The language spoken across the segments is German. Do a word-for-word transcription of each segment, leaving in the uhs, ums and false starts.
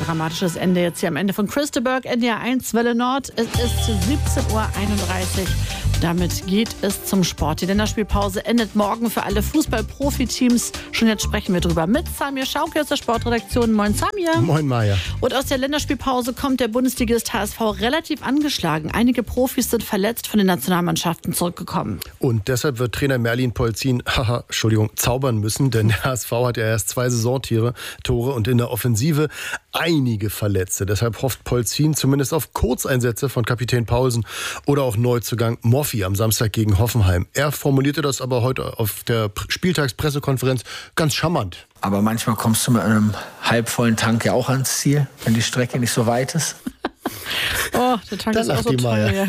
dramatisches Ende jetzt hier am Ende von Christeberg, N D R eins, Welle Nord. Es ist siebzehn Uhr einunddreißig. Damit geht es zum Sport. Die Länderspielpause endet morgen für alle Fußball-Profiteams. Schon jetzt sprechen wir drüber mit Samir Schauki aus der Sportredaktion. Moin Samir. Moin Maja. Und aus der Länderspielpause kommt der Bundesligist H S V relativ angeschlagen. Einige Profis sind verletzt von den Nationalmannschaften zurückgekommen. Und deshalb wird Trainer Merlin Polzin, haha, Entschuldigung, zaubern müssen, denn der H S V hat ja erst zwei Saisontore Tore und in der Offensive einige Verletzte. Deshalb hofft Polzin zumindest auf Kurzeinsätze von Kapitän Paulsen oder auch Neuzugang Moffi am Samstag gegen Hoffenheim. Er formulierte das aber heute auf der Spieltagspressekonferenz ganz charmant. Aber manchmal kommst du mit einem halbvollen Tank ja auch ans Ziel, wenn die Strecke nicht so weit ist. Oh, der Tank ist auch so teuer. Ja.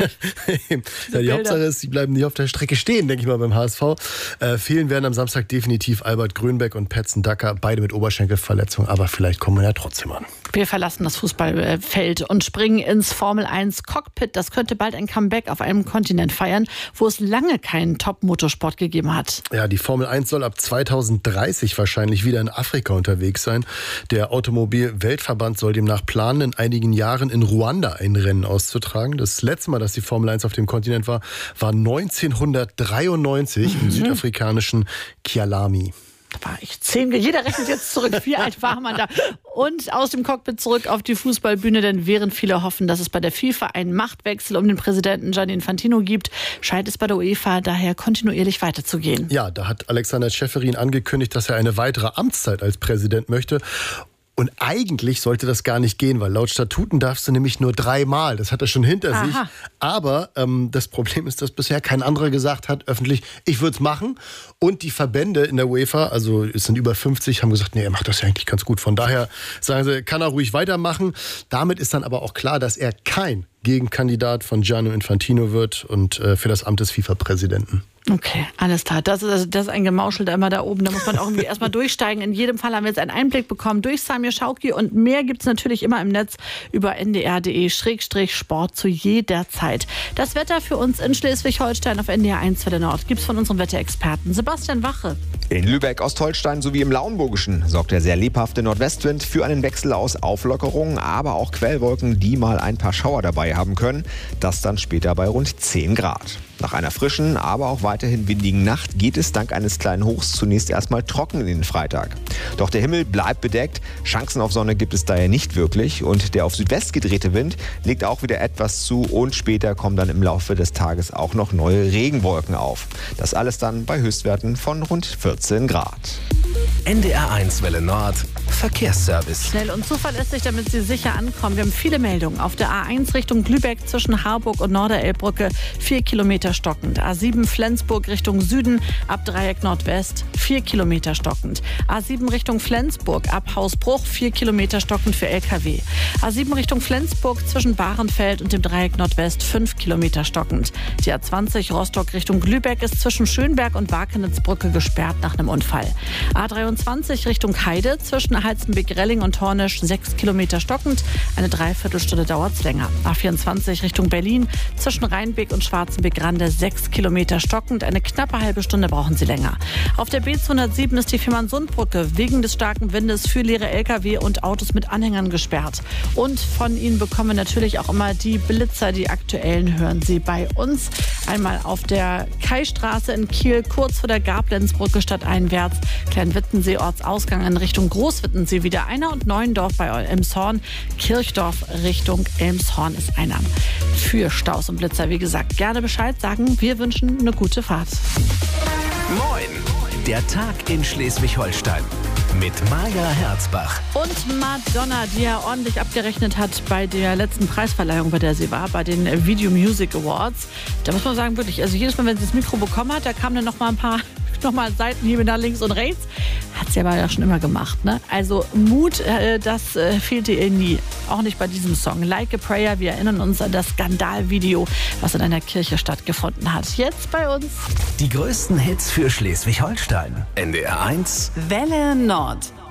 Ja, die Hauptsache ist, sie bleiben nicht auf der Strecke stehen, denke ich mal, beim H S V. Äh, fehlen werden am Samstag definitiv Albert Grönbeck und Petzen Dacker, beide mit Oberschenkelverletzung, aber vielleicht kommen wir ja trotzdem an. Wir verlassen das Fußballfeld und springen ins Formel eins Cockpit. Das könnte bald ein Comeback auf einem Kontinent feiern, wo es lange keinen Top-Motorsport gegeben hat. Ja, die Formel eins soll ab zweitausenddreißig wahrscheinlich wieder in Afrika unterwegs sein. Der Automobil-Weltverband soll demnach planen, in einigen Jahren in Ruanda ein Rennen auszutragen. Das letzte Mal, dass die Formel eins auf dem Kontinent war, war neunzehnhundertdreiundneunzig mhm. im südafrikanischen Kyalami. Da war ich zehn. Jeder rechnet jetzt zurück. Wie alt war man da? Und aus dem Cockpit zurück auf die Fußballbühne, denn während viele hoffen, dass es bei der FIFA einen Machtwechsel um den Präsidenten Gianni Infantino gibt, scheint es bei der UEFA daher kontinuierlich weiterzugehen. Ja, da hat Alexander Ceferin angekündigt, dass er eine weitere Amtszeit als Präsident möchte. Und eigentlich sollte das gar nicht gehen, weil laut Statuten darfst du nämlich nur dreimal. Das hat er schon hinter Aha. sich. Aber ähm, das Problem ist, dass bisher kein anderer gesagt hat, öffentlich, ich würde es machen. Und die Verbände in der UEFA, also es sind über fünfzig, haben gesagt, nee, er macht das ja eigentlich ganz gut. Von daher sagen sie, kann er ruhig weitermachen. Damit ist dann aber auch klar, dass er kein Gegenkandidat von Gianni Infantino wird und äh, für das Amt des FIFA-Präsidenten. Okay, alles klar. Das ist, das ist ein Gemauschel da immer da oben. Da muss man auch irgendwie erstmal durchsteigen. In jedem Fall haben wir jetzt einen Einblick bekommen durch Samir Schauki. Und mehr gibt es natürlich immer im Netz über n d r punkt d e Schrägstrich Sport zu jeder Zeit. Das Wetter für uns in Schleswig-Holstein auf N D R eins Welle Nord gibt es von unserem Wetterexperten Sebastian Wache. In Lübeck, Ostholstein sowie im Lauenburgischen sorgt der sehr lebhafte Nordwestwind für einen Wechsel aus Auflockerungen, aber auch Quellwolken, die mal ein paar Schauer dabei haben können. Das dann später bei rund zehn Grad. Nach einer frischen, aber auch weiterhin windigen Nacht geht es dank eines kleinen Hochs zunächst erstmal trocken in den Freitag. Doch der Himmel bleibt bedeckt, Chancen auf Sonne gibt es daher nicht wirklich und der auf Südwest gedrehte Wind legt auch wieder etwas zu und später kommen dann im Laufe des Tages auch noch neue Regenwolken auf. Das alles dann bei Höchstwerten von rund vierzehn Grad. N D R eins Welle Nord Verkehrsservice. Schnell und zuverlässig, damit Sie sicher ankommen. Wir haben viele Meldungen. Auf der A eins Richtung Lübeck zwischen Harburg und Norderelbbrücke vier Kilometer stockend. A sieben Flensburg Richtung Süden ab Dreieck Nordwest vier Kilometer stockend. A sieben Richtung Flensburg ab Hausbruch vier Kilometer stockend für L K W. A sieben Richtung Flensburg zwischen Bahrenfeld und dem Dreieck Nordwest fünf Kilometer stockend. Die A zwanzig Rostock Richtung Lübeck ist zwischen Schönberg und Wakenitzbrücke gesperrt nach einem Unfall. A dreiundzwanzig Richtung Heide zwischen Heizenbeck-Relling und Hornisch sechs Kilometer stockend. Eine Dreiviertelstunde dauert es länger. A vierundzwanzig Richtung Berlin zwischen Rheinbeck und Schwarzenbeck-Rande sechs Kilometer stockend. Eine knappe halbe Stunde brauchen Sie länger. Auf der B zweihundertsieben ist die Fehmarnsundbrücke wegen des starken Windes für leere L K W und Autos mit Anhängern gesperrt. Und von Ihnen bekommen wir natürlich auch immer die Blitzer, die aktuellen hören Sie bei uns. Einmal auf der Kaistraße in Kiel, kurz vor der Gablenzbrücke stadteinwärts. Kleinwittensee Ortsausgang in Richtung Großwittensee wieder einer und Neuendorf bei Elmshorn. Kirchdorf Richtung Elmshorn ist einer. Für Staus und Blitzer, wie gesagt, gerne Bescheid sagen. Wir wünschen eine gute Fahrt. Moin, der Tag in Schleswig-Holstein mit Maja Herzbach. Und Madonna, die ja ordentlich abgerechnet hat bei der letzten Preisverleihung, bei der sie war, bei den Video Music Awards. Da muss man sagen, wirklich, also jedes Mal, wenn sie das Mikro bekommen hat, da kamen dann noch mal ein paar nochmal Seitenhiebe nach links und rechts. Hat sie aber ja schon immer gemacht, ne? Also Mut, äh, das äh, fehlte ihr nie. Auch nicht bei diesem Song. Like a Prayer, wir erinnern uns an das Skandalvideo, was in einer Kirche stattgefunden hat. Jetzt bei uns die größten Hits für Schleswig-Holstein. N D R eins Welle Nord.